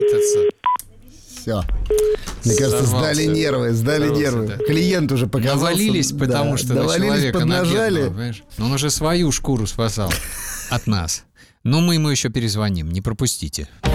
Все. Мне кажется, сдали нервы. Да. Клиент уже показался. Навалились, потому что на человека поднажали. понимаешь? Но он уже свою шкуру спасал от нас. Но мы ему еще перезвоним, не пропустите.